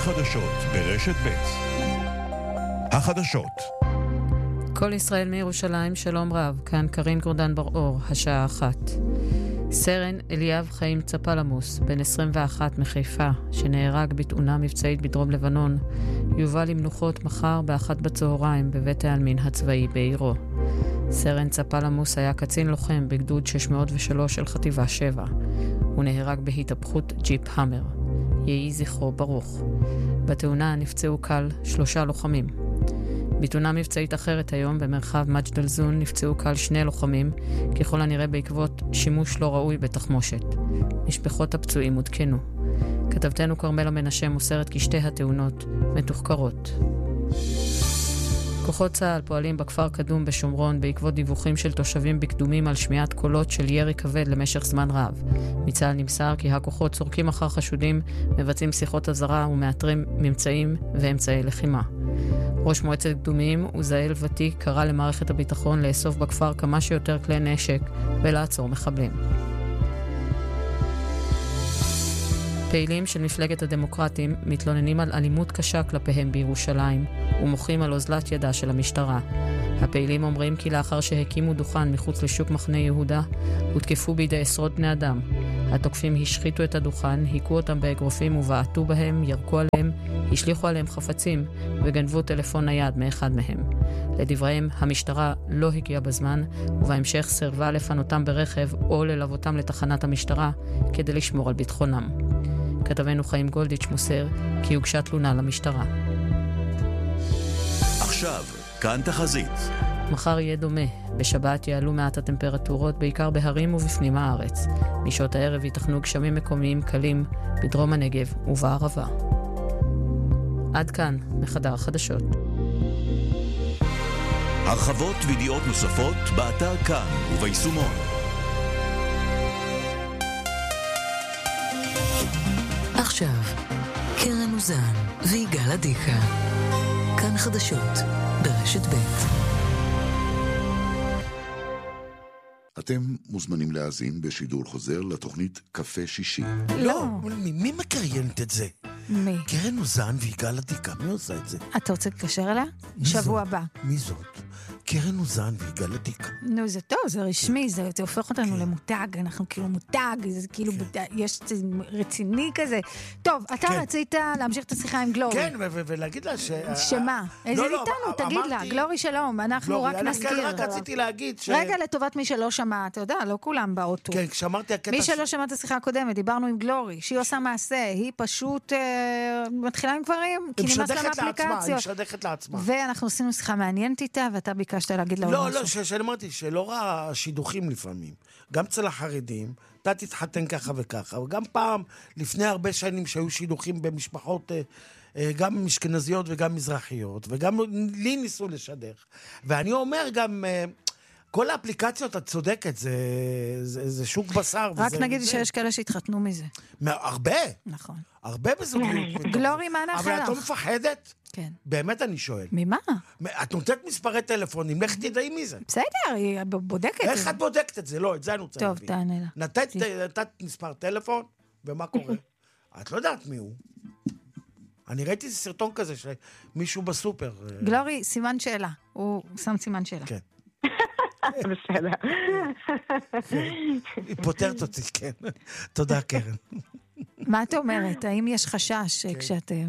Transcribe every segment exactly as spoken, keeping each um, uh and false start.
החדשות ברשת ב'. החדשות. כל ישראל מירושלים, שלום רב, כאן קרין גורדן בר-אור, השעה אחת. סרן אליאב חיים צפלמוס, בן עשרים ואחת מחיפה, שנהרג בתאונה מבצעית בדרום לבנון, יובא למנוחות מחר באחת בצהריים בבית העלמין הצבאי בעירו. סרן צפלמוס היה קצין לוחם בגדוד שש מאות ושלוש של חטיבה שבע. הוא נהרג בהתהפכות ג'יפ המר. יהי זכרו ברוך. בתאונה נפצעו קל שלושה לוחמים. בתאונה מבצעית אחרת היום במרחב מג'ד אל-זון נפצעו קל שני לוחמים, ככל הנראה בעקבות שימוש לא ראוי בתחמושת. משפחות הפצועים הודכנו. כתבתנו קרמלה מנשה מוסרת כי שתי התאונות מתוחקרות. כוחות צה"ל פועלים בכפר קדום בשומרון בעקבות דיווחים של תושבים בקדומים על שמיעת קולות של ירי כבד למשך זמן רב. מצה"ל נמסר כי הכוחות צורקים אחר חשודים, מבצעים שיחות אזהרה ומאתרים ממצאים ואמצעי לחימה. ראש מועצת קדומים עוזאל ותיק קרא למערכת הביטחון לאסוף בכפר כמה שיותר כלי נשק ולעצור מחבלים. פעילים של מפלגת הדמוקרטים מתלוננים על אלימות קשה כלפיהם בירושלים ומוחים על אוזלת ידה של המשטרה. הפעילים אומרים כי לאחר שהקימו דוכן מחוץ לשוק מחנה יהודה, הותקפו בידי עשרות בני אדם. התוקפים השחיתו את הדוכן, היכו אותם באגרופים ובעטו בהם, ירקו עליהם, השליחו עליהם חפצים וגנבו טלפון נייד מאחד מהם. לדבריהם, המשטרה לא הגיעה בזמן, ובהמשך סרבה לפנותם ברכב או ללוותם לתחנת המשטרה כדי לשמור על ביטחונם. כתבנו חיים גולדיץ' מוסר כי הוגשה תלונה למשטרה. עכשיו, כאן תחזית. מחר יהיה דומה. בשבת יעלו מעט הטמפרטורות, בעיקר בהרים ובפנים הארץ. משעות הערב ייתכנו גשמים מקומיים קלים בדרום הנגב ובערבה. עד כאן, מחדר חדשות. הרחבות וידיעות נוספות באתר כאן וביישומון. עכשיו, קרן אוזן ויגאל עדיקה. כאן חדשות ברשת ב'. אתם מוזמנים להאזין בשידור חוזר לתוכנית קפה שישי. לא, מי מקריינת את זה? מי? קרן אוזן ויגאל עדיקה, מי עושה את זה? אתה רוצה לקשר אליה? שבוע הבא. מי זאת? קרן אוזן ויגאל עדיקה. נו, זה טוב, זה רשמי, זה הופך אותנו למותג, אנחנו כאילו מותג, זה כאילו, יש רציני כזה. טוב, אתה רצית להמשיך את השיחה עם גלורי. כן, ולהגיד לה ש... שמה? איזה איתנו, תגיד לה, גלורי שלום, אנחנו רק נזכיר. רק רציתי להגיד ש... רגע, לטובת מי שלא שמע, אתה יודע, לא כולם באוטו. כן, כשאמרתי הקטע... מי שלא שמע את השיחה הקודמת, דיברנו עם גלורי, שהיא עושה מעשה, היא פשוט מתחילה עם גברים, כי נמאס לה מאפליקציות. היא משדכת לעצמה. ואנחנו עשינו שיחה מעניינת איתה, ואתה ביקשת להגיד לה לא, לא, שאני אמרתי, שלא ראה שידוכים לפעמים. גם אצל החרדים, אתה תתחתן ככה וככה, וגם פעם, לפני הרבה שנים שהיו שידוכים במשפחות, גם משכנזיות וגם מזרחיות, וגם לי ניסו לשדך. ואני אומר גם... כל האפליקציות, את צודקת, זה, זה, זה שוק בשר. רק וזה, נגיד זה. שיש כאלה שהתחתנו מזה. הרבה. נכון. הרבה בזוגיות. גלורי, מה נאחל לך? אבל את לא מפחדת? כן. באמת אני שואל. ממה? את נותנת מספרי טלפונים, לך תדעי מי זה. בסדר, היא בודקת. איך את בודקת את זה? לא, את זה אני רוצה טוב, להבין. תענה לה. נתת, נתת מספר טלפון, ומה קורה? את לא יודעת מי הוא. אני ראיתי איזה סרטון כזה, שמישהו בסופר. גלורי, סימן שאלה. הוא שם סימן שאלה. כן. בסדר. היא פותרת אותי, כן. תודה, קרן. מה את אומרת? האם יש חשש כשאתם...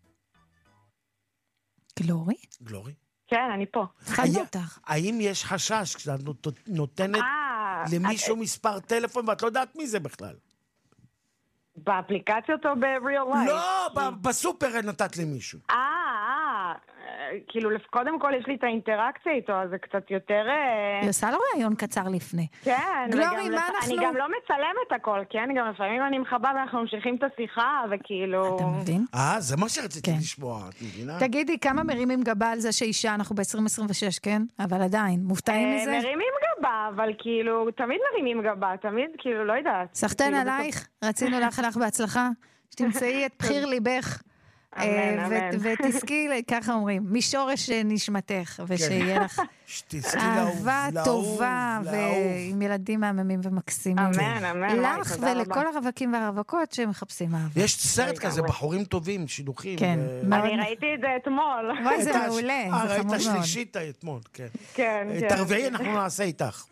גלורי? גלורי? כן, אני פה. חייב אותך. האם יש חשש כשאת נותנת למישהו מספר טלפון ואת לא יודעת מי זה בכלל? באפליקציות או ב-real life? לא, בסופר נתת למישהו. אה, אה, כאילו, קודם כל יש לי את האינטראקציה איתו, אז זה קצת יותר... היא עושה לו רעיון קצר לפני. כן, גלורי, מה אנחנו... אני גם לא מצלמת הכל, כן? גם לפעמים אני מחבא ואנחנו ממשיכים את השיחה, וכאילו... אתה מבין? אה, זה מה שרציתי לשמוע, את מבינה? תגידי, כמה מרימים גבה על זה שאישה, אנחנו ב-עשרים עשרים ושש, כן? אבל עדיין, מופתעים מזה? מרימים גבה, אבל כאילו, תמיד מרימים גבה, תמיד, כאילו, לא יודעת. סחטן עלייך, רצינו לאחל לך בהצלחה, שתמצאי את בחיר ליבך. אמן, אמן. ותזכי, ככה אומרים, משורש נשמתך, ושיהיה לך אהבה טובה, ועם ילדים מהממים ומקסימים. אמן, אמן. לך ולכל הרווקים והרווקות שמחפשים אהבה. יש סרט כזה, בחורים טובים, שידוכים. כן. אני ראיתי את זה אתמול. וואי, זה מעולה. אה, ראית שלישית אתמול, כן. כן, כן. את הרביעי אנחנו נעשה איתך.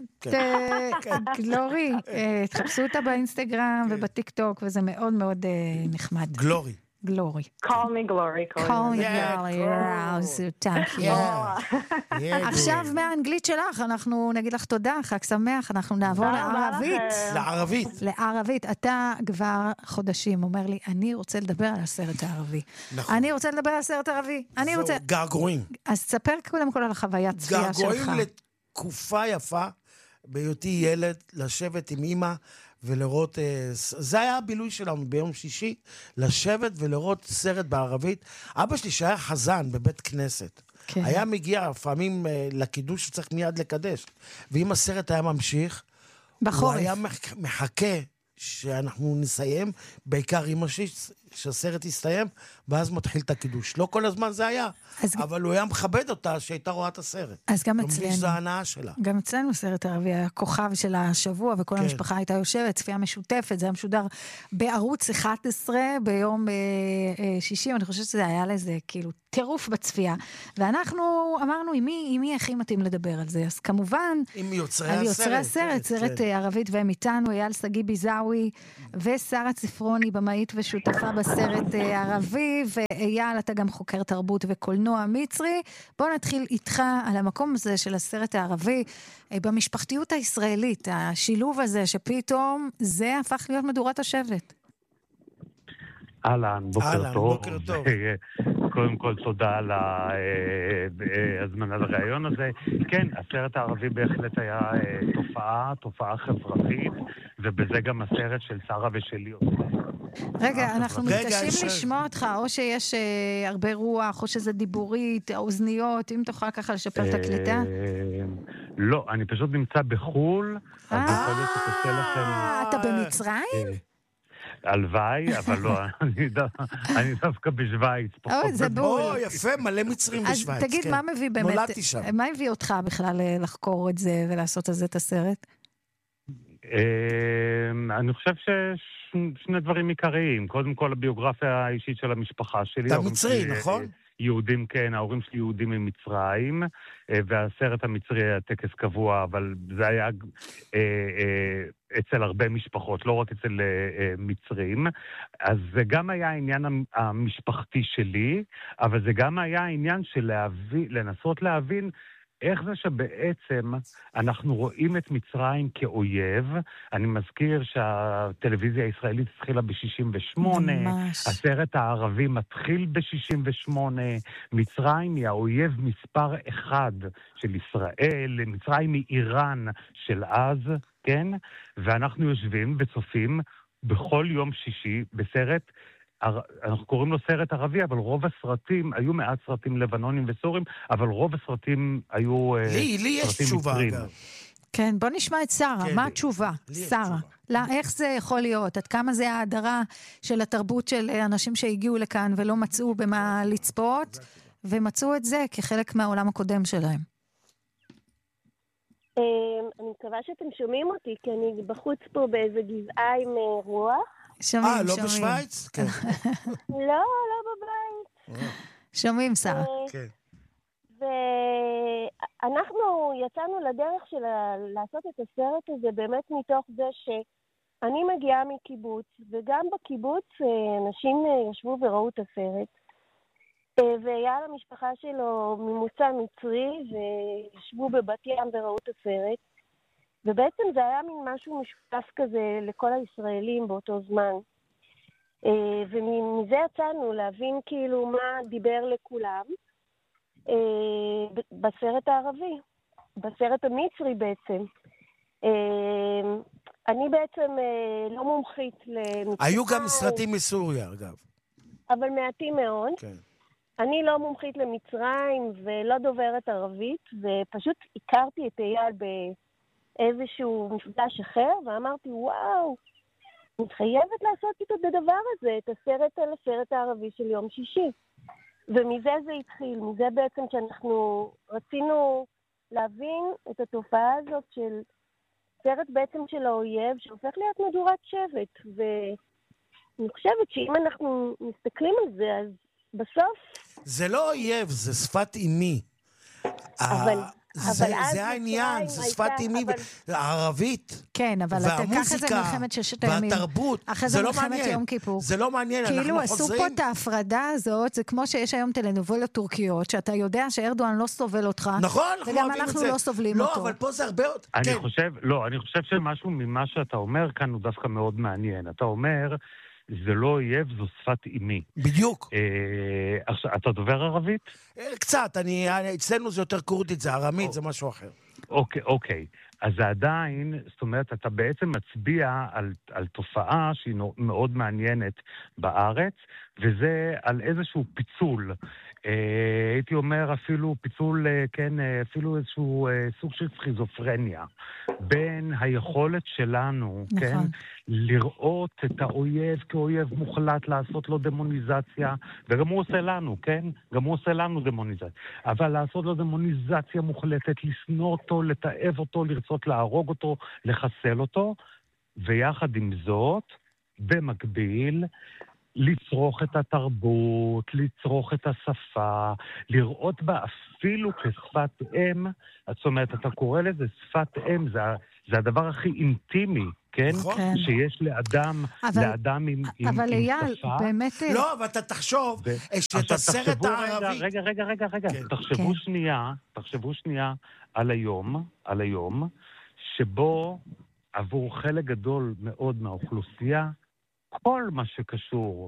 גלורי, תחפשו אותה באינסטגרם ובטיקטוק, וזה מאוד מאוד נחמד. גלורי. גלורי. call me glory. call me glory. thank you. עכשיו מהאנגלית שלך, אנחנו נגיד לך תודה, חג שמח, אנחנו נעבור לערבית. לערבית. לערבית. אתה כבר חודשים אומר לי, אני רוצה לדבר על הסרט הערבי. נכון. אני רוצה לדבר על הסרט הערבי. אני רוצה... זהו, געגועים. אז תספר קודם כל על החוויית צפייה שלך. געגועים לתקופה יפה, בהיותי ילד, לשבת עם אמא, ולראות, זה היה הבילוי שלנו ביום שישי, לשבת ולראות סרט בערבית. אבא שלי שהיה חזן בבית כנסת, כן. היה מגיע לפעמים לקידוש שצריך מיד לקדש, ואם הסרט היה ממשיך, בחורף. הוא היה מחכה שאנחנו נסיים, בעיקר אמא שלי, שהסרט יסתיים, ואז מתחיל את הקידוש. לא כל הזמן זה היה, אז... אבל הוא היה מכבד אותה שהייתה רואה את הסרט. אז גם אצלנו. זו ההנאה שלה. גם אצלנו סרט ערבי, הכוכב של השבוע, וכל כן. המשפחה הייתה יושבת, צפייה משותפת, זה היה משודר בערוץ אחת עשרה ביום אה, אה, שישי, ואני חושבת שזה היה לזה כאילו טירוף בצפייה. ואנחנו אמרנו, עם מי, עם מי הכי מתאים לדבר על זה? אז כמובן, עם יוצרי על הסרט. יוצרי הסרט, סרט כן. ערבית והם איתנו, אייל סגי ביזאווי, ושרה צפרוני, במאית ושותפה בסרט ערבי, ואייל, אתה גם חוקר תרבות וקולנוע מצרי. בוא נתחיל איתך על המקום הזה של הסרט הערבי, במשפחתיות הישראלית, השילוב הזה שפתאום זה הפך להיות מדורת השבט. אהלן, בוקר טוב. בוקר טוב. קודם כל תודה על ההזמנה לרעיון הזה. כן, הסרט הערבי בהחלט היה תופעה, תופעה חברתית, ובזה גם הסרט של שרה ושלי. רגע, אנחנו מתקשים לשמוע אותך, או שיש הרבה רוח, או שזה דיבורית, אוזניות, אם תוכל ככה לשפר את הקליטה? לא, אני פשוט נמצא בחול, אז יכול להיות שתעשה לכם... אתה במצרים? הלוואי, אבל לא, אני דווקא בשוויץ. זה בול. או, יפה, מלא מצרים בשוויץ. אז תגיד, מה מביא באמת, נולדתי שם. מה הביא אותך בכלל לחקור את זה ולעשות את זה את הסרט? אני חושב ששני דברים עיקריים. קודם כל, הביוגרפיה האישית של המשפחה שלי. אתה מצרי, נכון? יהודים, כן, ההורים שלי יהודים ממצרים, והסרט המצרי היה טקס קבוע, אבל זה היה אה, אה, אצל הרבה משפחות, לא רק אצל אה, מצרים. אז זה גם היה העניין המשפחתי שלי, אבל זה גם היה העניין של להבין, לנסות להבין איך זה שבעצם אנחנו רואים את מצרים כאויב. אני מזכיר שהטלוויזיה הישראלית התחילה ב-שישים ושמונה, ממש. הסרט הערבי מתחיל ב-שישים ושמונה, מצרים היא האויב מספר אחד של ישראל, מצרים היא איראן של אז, כן? ואנחנו יושבים וצופים בכל יום שישי בסרט, אנחנו קוראים לו סרט ערבי, אבל רוב הסרטים, היו מעט סרטים לבנונים וסורים, אבל רוב הסרטים היו לי, לי יש תשובה, אגב. כן, בוא נשמע את שרה. כן, מה התשובה? שרה. לא, איך זה יכול להיות? עד כמה זה ההדרה של התרבות של אנשים שהגיעו לכאן ולא מצאו במה לצפות, ומצאו את זה כחלק מהעולם הקודם שלהם? אני מקווה שאתם שומעים אותי, כי אני בחוץ פה באיזה גבעה עם רוח. שומעים, שומעים. אה, לא שומעים. בשוויץ? כן. לא, לא בבית. שומעים, שרה. כן. ואנחנו יצאנו לדרך של לעשות את הסרט הזה באמת מתוך זה שאני מגיעה מקיבוץ, וגם בקיבוץ אנשים ישבו וראו את הסרט. והיה למשפחה שלו ממוצא מצרי, וישבו בבת ים וראו את הסרט. ובעצם זה היה מין משהו משותף כזה לכל הישראלים באותו זמן. ומזה יצאנו להבין כאילו מה דיבר לכולם בסרט הערבי, בסרט המצרי בעצם. אני בעצם לא מומחית למצרים. היו גם סרטים מסוריה, אגב. אבל מעטים מאוד. כן. אני לא מומחית למצרים ולא דוברת ערבית, ופשוט הכרתי את אייל ב... איזשהו מפגש אחר, ואמרתי, וואו, מתחייבת לעשות את הדבר הזה, את הסרט על הסרט הערבי של יום שישי. ומזה זה התחיל, מזה בעצם שאנחנו רצינו להבין את התופעה הזאת של סרט בעצם של האויב, שהופך להיות מדורת שבט. ואני חושבת שאם אנחנו מסתכלים על זה, אז בסוף... זה לא אויב, זה שפת אימי. אבל... זה, זה העניין, זה שפת אימי, הערבית. כן, אבל אתה קח את זה מלחמת ששת הימים. והתרבות, זה לא מעניין. יום כיפור. זה לא מעניין, אנחנו כאילו חוזרים. עשו פה את ההפרדה הזאת, זה כמו שיש היום טלנובלות טורקיות, שאתה יודע שארדואן לא סובל אותך. נכון, וגם אנחנו לא סובלים לא, אותו. אבל פה זה הרבה... אני כן. חושב, לא, אני חושב שמשהו ממה שאתה אומר כאן הוא דווקא מאוד מעניין. אתה אומר, זה לא אויב, זו שפת אימי. בדיוק. אה, עכשיו, אתה דובר ערבית? קצת, אני, אצלנו זה יותר קורדית, זה ארמית, זה משהו אחר. אוקיי, אוקיי. אז זה עדיין, זאת אומרת, אתה בעצם מצביע על, על תופעה שהיא מאוד מעניינת בארץ, וזה על איזשהו פיצול. אה, הייתי אומר אפילו פיצול, כן, אפילו איזשהו אה, סוג של סכיזופרניה, בין היכולת שלנו, נכון. כן, לראות את האויב כאויב מוחלט, לעשות לו דמוניזציה, וגם הוא עושה לנו, כן? גם הוא עושה לנו דמוניזציה. אבל לעשות לו דמוניזציה מוחלטת, לשנוא אותו, לתאב אותו, לרצות להרוג אותו, לחסל אותו, ויחד עם זאת, במקביל, לצרוך את התרבות, לצרוך את השפה, לראות בה אפילו כשפת אם, זאת אומרת, אתה קורא לזה שפת אם, זה, זה הדבר הכי אינטימי, כן? כן. שיש לאדם, אבל, לאדם עם, עם, אבל עם אייל, שפה. באמת... לא, אבל אתה תחשוב, שאת הסרט הערבי... רגע, רגע, רגע, רגע, כן. תחשבו כן. שנייה, תחשבו שנייה על היום, על היום, שבו עבור חלק גדול מאוד מהאוכלוסייה, כל מה שקשור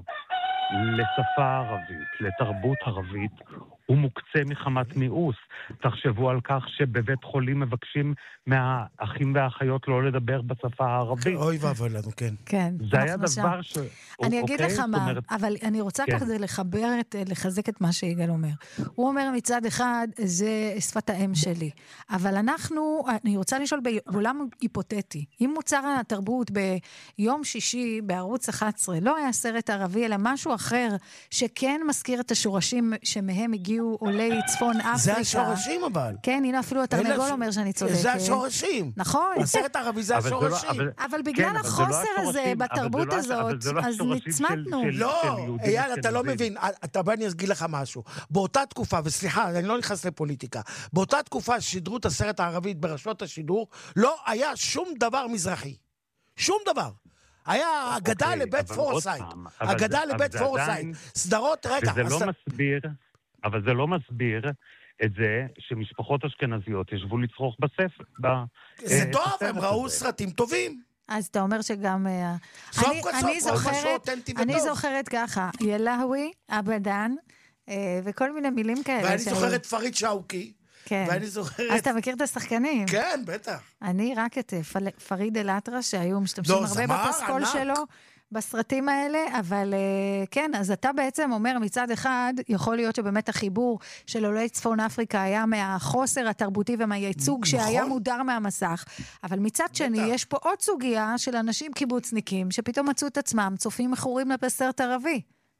לשפה ערבית, לתרבות ערבית, הוא מוקצה מחמת מיאוס. תחשבו על כך שבבית חולים מבקשים מהאחים והאחיות לא לדבר בשפה הערבית. אוי ואבוי לנו, כן. כן. זה היה דבר ש... אני אגיד לך מה, אבל אני רוצה ככה לחבר, לחזק את מה שיגאל אומר. הוא אומר מצד אחד, זה שפת האם שלי. אבל אנחנו, אני רוצה לשאול בעולם היפותטי, אם מוצר התרבות ביום שישי בערוץ אחת עשרה, לא היה סרט ערבי, אלא משהו אחר, שכן מזכיר את השורשים שמהם הגיעו עולי צפון אפריקה. זה השורשים אבל. כן, הנה אפילו התרנגול אומר שאני צודקת. זה השורשים. נכון. הסרט הערבי זה השורשים. אבל בגלל החוסר הזה, בתרבות הזאת, אז נצמדנו. לא, אייל, אתה לא מבין. אתה בא, אני אסגיר לך משהו. באותה תקופה, וסליחה, אני לא נכנס לפוליטיקה, באותה תקופה ששידרו את הסרט הערבית ברשות השידור, לא היה שום דבר מזרחי. שום דבר. היה אגדה לבית פורסייט. אגדה לבית פורסייט. סדרות, רגע. וזה לא מסביר... אבל זה לא מסביר את זה שמשפחות אשכנזיות ישבו לצרוך בספר. זה טוב, הם ראו סרטים טובים. אז אתה אומר שגם... סוף כל סוף, משהו אותנטי וטוב. אני זוכרת ככה, ילהווי, אבדן, וכל מיני מילים כאלה. ואני זוכרת פריד שאוקי. כן. ואני זוכרת... אז אתה מכיר את השחקנים? כן, בטח. אני רק את פריד אל-אטרה, שהיו משתמשים הרבה בפסקול שלו. בסרטים האלה, אבל כן, אז אתה בעצם אומר מצד אחד, יכול להיות שבאמת החיבור של עולי צפון אפריקה היה מהחוסר התרבותי ומהייצוג שהיה מודר מהמסך, אבל מצד שני יש פה עוד סוגיה של אנשים קיבוצניקים שפתאום מצאו את עצמם צופים מכורים בסרט ערבי.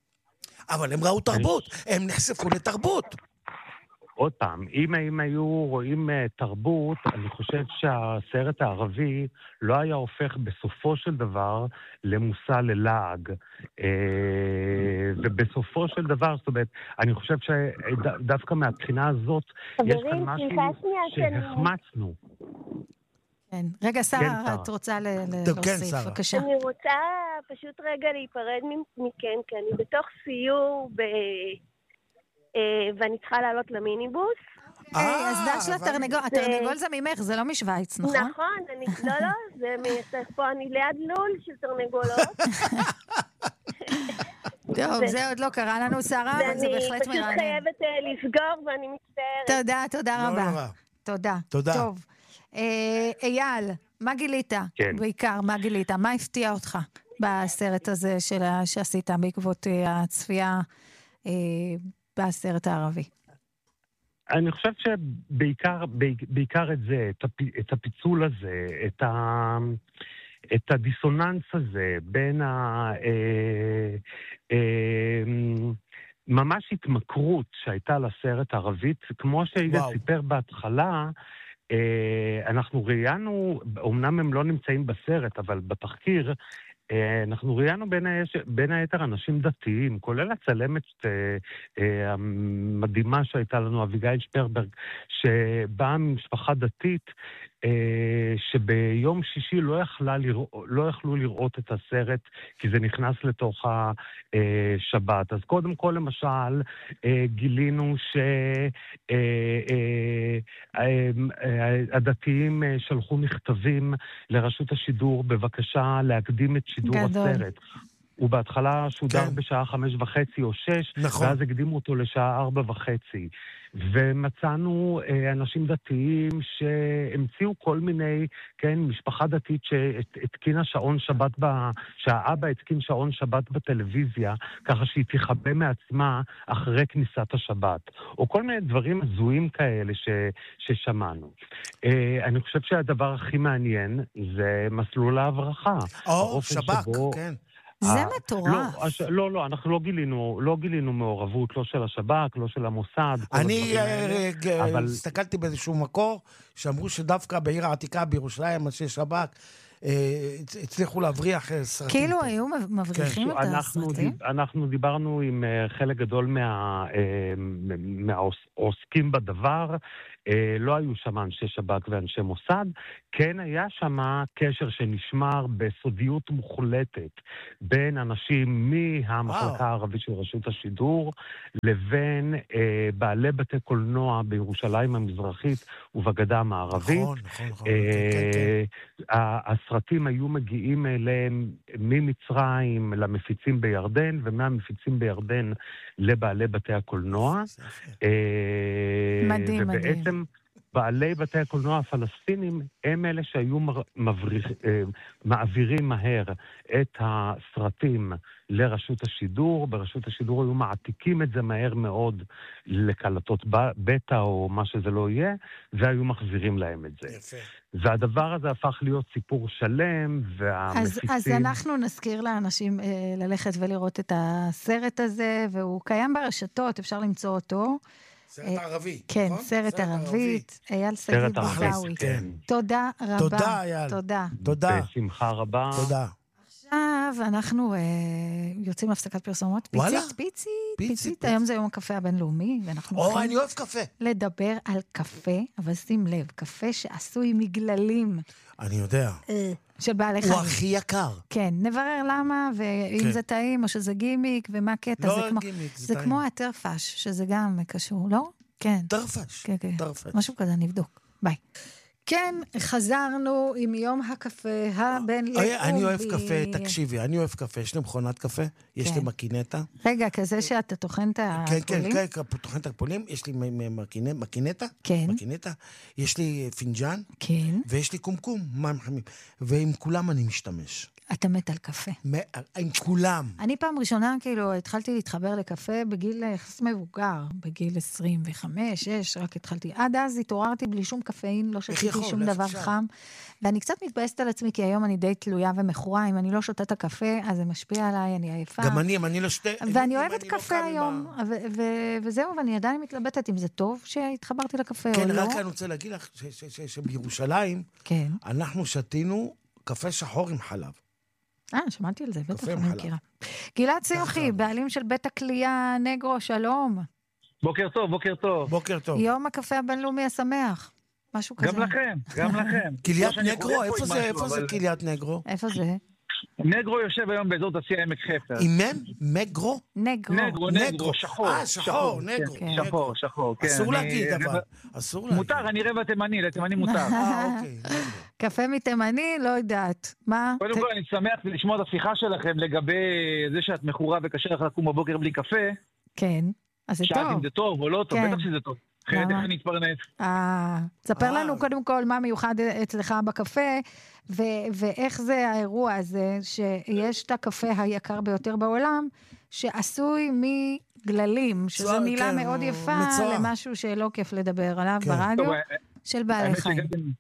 אבל הם ראו תרבות, הם נחשפו לתרבות. עוד פעם, אם הם היו רואים תרבות, אני חושב שהסרט הערבי לא היה הופך בסופו של דבר למושא ללעג. ובסופו של דבר, זאת אומרת, אני חושב שדווקא מהבחינה הזאת, יש כאן משהו שהחמצנו. כן. רגע, שרה, את רוצה להוסיף, בבקשה. אני רוצה פשוט רגע להיפרד מכן, כי אני בתוך סיור ב... ואני צריכה לעלות למיניבוס. אז דש לתרנגול, התרנגול זה ממך, זה לא משוויץ, נכון? נכון, לא, לא, זה מייסף פה, אני ליד לול של תרנגולות. טוב, זה עוד לא קרה לנו, שרה, אבל זה בהחלט מרענן. ואני פשוט חייבת לסגור, ואני מצטערת. תודה, תודה רבה. תודה. תודה. טוב. אייל, מה גילית? בעיקר, מה גילית? מה הפתיע אותך בסרט הזה שעשית בעקבות הצפייה בסרט הערבי? אני חושב שבעיקר בעיקר את זה, את הפיצול הזה, את ה... את הדיסוננס הזה בין ה... אה, אה, ממש התמכרות שהייתה לסרט ערבית, כמו שיגאל סיפר בהתחלה, אנחנו ראיינו, אמנם הם לא נמצאים בסרט, אבל בתחקיר, אנחנו ראיינו בין, בין היתר אנשים דתיים, כולל הצלמת המדהימה שהייתה לנו, אביגיל שפרברג, שבאה ממשפחה דתית, שביום שישי לא, יכלה לרא... לא יכלו לראות את הסרט, כי זה נכנס לתוך השבת. אז קודם כל, למשל, גילינו שהדתיים שלחו מכתבים לרשות השידור בבקשה להקדים את שידור גדול. הסרט. הוא בהתחלה שודר כן. בשעה חמש וחצי או שש, נכון. ואז הקדימו אותו לשעה ארבע וחצי. ומצאנו אה, אנשים דתיים שהמציאו כל מיני, כן, משפחה דתית שהתקינה שעון שבת, ב, שהאבא התקין שעון שבת בטלוויזיה, ככה שהיא תחבא מעצמה אחרי כניסת השבת. או כל מיני דברים הזויים כאלה ש, ששמענו. אה, אני חושב שהדבר הכי מעניין זה מסלול ההברחה. או, שבק, שבו... כן. זה מטורף. לא, לא, לא, אנחנו לא גילינו, לא גילינו מעורבות, לא של השב"כ, לא של המוסד. אני הסתכלתי באיזשהו מקור, שאמרו שדווקא בעיר העתיקה, בירושלים, אנשי שב"כ, הצליחו להבריח סרטים. כאילו היו מבריחים את הסרטים? אנחנו דיברנו עם חלק גדול מהעוסקים בדבר, לא היו שם אנשי שב"כ ואנשי מוסד, כן היה שם קשר שנשמר בסודיות מוחלטת בין אנשים מהמחלקה הערבית של רשות השידור לבין אה, בעלי בתי קולנוע בירושלים המזרחית ובגדה המערבית. נכון, נכון, נכון. אה, כן, כן. הסרטים היו מגיעים אליהם ממצרים למפיצים בירדן, ומהמפיצים בירדן לבעלי בתי הקולנוע. מדהים, מדהים. ובעצם בעלי בתי הקולנוע הפלסטינים הם אלה שהיו מבריח, מעבירים מהר את הסרטים לרשות השידור. ברשות השידור היו מעתיקים את זה מהר מאוד לקלטות בטא או מה שזה לא יהיה, והיו מחזירים להם את זה. יפה. והדבר הזה הפך להיות סיפור שלם, והמפיצים... אז, אז אנחנו נזכיר לאנשים אה, ללכת ולראות את הסרט הזה, והוא קיים ברשתות, אפשר למצוא אותו. סרט ערבי, כן, סרט ערבית, אייל סגיב בזאוי. תודה רבה. תודה, אייל. תודה. תודה. בשמחה רבה. תודה. עכשיו אנחנו יוצאים להפסקת פרסומות. וואלה? פיצית, פיצית, פיצית. היום זה יום הקפה הבינלאומי, ואנחנו או, אני אוהב קפה. לדבר על קפה, אבל שים לב, קפה שעשוי מגללים. אני יודע. של בעלי חיים. הוא הכי יקר. כן, נברר למה, ואם זה טעים או שזה גימיק, ומה הקטע. לא גימיק, זה טעים. זה כמו הטרפש, שזה גם קשור, לא? כן. טרפש. כן, כן. טרפש. משהו כזה, נבדוק. ביי. כן, חזרנו עם יום הקפה הבינלאומי. אני אוהב קפה, תקשיבי, אני אוהב קפה. יש לי מכונת קפה, יש לי מקינטה. רגע, כזה שאתה טוחן את הפולים? כן, כן, כן, טוחן את הפולים. יש לי מקינטה. כן. מקינטה. יש לי פינג'אן. כן. ויש לי קומקום, מים חמים. ועם כולם אני משתמש. אתה מת על קפה. עם כולם. אני פעם ראשונה, כאילו, התחלתי להתחבר לקפה בגיל יחס מבוגר, בגיל עשרים וחמש, שש, רק התחלתי. עד אז התעוררתי בלי שום קפאין, לא שתיתי שום דבר חם. ואני קצת מתבאסת על עצמי, כי היום אני די תלויה ומכורה. אם אני לא שותה את הקפה, אז זה משפיע עליי, אני עייפה. גם אני, אם אני לא שותה... ואני אוהבת קפה היום, וזהו, ואני עדיין מתלבטת אם זה טוב שהתחברתי לקפה או לא. כן, רק אני רוצה להגיד לך שבירושלים, אנחנו שתינו קפה שחור עם חלב. אה, שמעתי על זה, בטח אני מכירה. גלעד שמחי, בעלים של בית הקלייה נגרו, שלום. בוקר טוב, בוקר טוב. בוקר טוב. יום הקפה הבינלאומי השמח. משהו כזה. גם לכם, גם לכם. קליית נגרו? איפה זה, איפה זה קליית נגרו? איפה זה? נגרו יושב היום באזור תעשייה עמק חפר. עם מם? מגרו? נגרו. נגרו, נגרו, שחור. אה, שחור, נגרו. שחור, שחור. אסור להגיד, אבל. אסור להגיד. מותר, אני רבע תימני, לתימני מותר. אה, אוקיי. קפה מתימני, לא יודעת. מה? קודם כל, אני שמח לשמוע את השיחה שלכם לגבי זה שאת מכורה וקשה לך לקום בבוקר בלי קפה. כן, אז זה טוב. שאלת אם זה טוב או לא טוב, בטח שזה טוב. אחרת איך אני אתפרנס. אה, ספר לנו קודם כל מה מיוחד אצלך בקפה, ואיך זה האירוע הזה, שיש את הקפה היקר ביותר בעולם, שעשוי מגללים, שזו מילה מאוד יפה למשהו שלא כיף לדבר עליו ברדיו, של בעלי חיים.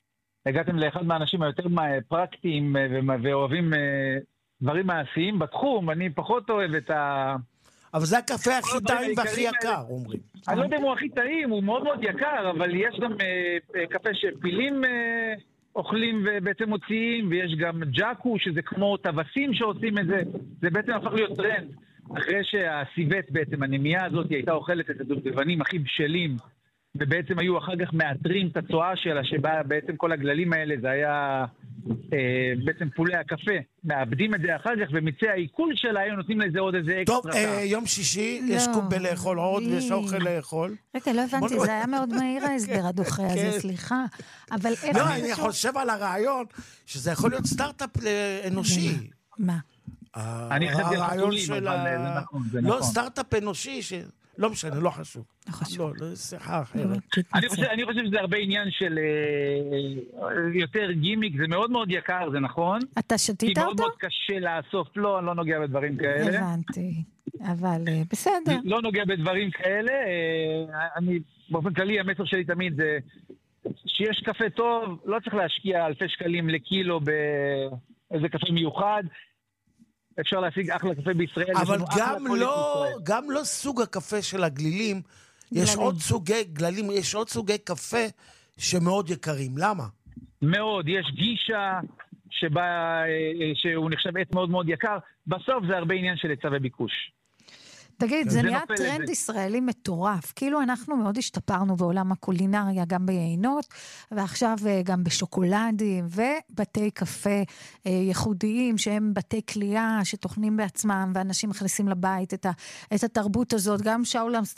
הגעתם לאחד מהאנשים היותר פרקטיים ואוהבים דברים מעשיים בתחום. אני פחות אוהב את ה... אבל זה הקפה הכי טעים והכי יקר, אומרים. אני לא יודע אם הוא הכי טעים, הוא מאוד מאוד יקר, אבל יש גם קפה שפילים אוכלים ובעצם מוציאים, ויש גם ג'אקו, שזה כמו טווסים שעושים את זה. זה בעצם הפך להיות טרנד. אחרי שהסיבט בעצם, הנמייה הזאת, הייתה אוכלת את הדובדבנים הכי בשלים, ובעצם היו אחר כך מאתרים את הצועה שלה, שבה בעצם כל הגללים האלה, זה היה אה, בעצם פולי הקפה. מאבדים את זה אחר כך, ומצא העיכול שלה, היו נותנים לזה עוד איזה אקסטרה. טוב, אה, יום שישי, לא, יש קובה לאכול עוד, היא... ויש אוכל לאכול. רגע, לא הבנתי, זה היה מאוד מהיר ההסבר הדוחה הזה, סליחה. אבל לא, אני חושב על הרעיון, שזה יכול להיות סטארט-אפ אנושי. מה? אני חשבתי על חתולים, אבל זה נכון, זה נכון. לא, סטארט-אפ אנושי ש... לא משנה, לא חשוב. לא חשוב. לא, לא, שיחה אחרת. אני חושב, אני חושב שזה הרבה עניין של יותר גימיק, זה מאוד מאוד יקר, זה נכון. אתה שתית אותו? כי מאוד מאוד קשה לאסוף, לא, אני לא נוגע בדברים כאלה. הבנתי, אבל בסדר. לא נוגע בדברים כאלה, אני, באופן כללי, המסר שלי תמיד זה, שיש קפה טוב, לא צריך להשקיע אלפי שקלים לקילו באיזה קפה מיוחד, אפשר להשיג אחלה קפה בישראל. אבל גם לא, גם לא סוג הקפה של הגלילים, יש עוד סוגי גללים, יש עוד סוגי קפה שמאוד יקרים. למה? מאוד, יש גישה שבה, שהוא נחשב עץ מאוד מאוד יקר, בסוף זה הרבה עניין של היצע וביקוש. תגיד, זה נהיה טרנד ישראלי מטורף, כאילו אנחנו מאוד השתפרנו בעולם הקולינריה, גם ביינות, ועכשיו גם בשוקולדים, ובתי קפה ייחודיים, שהם בתי קלייה, שתוכנים בעצמם, ואנשים מכניסים לבית את התרבות הזאת, גם שאול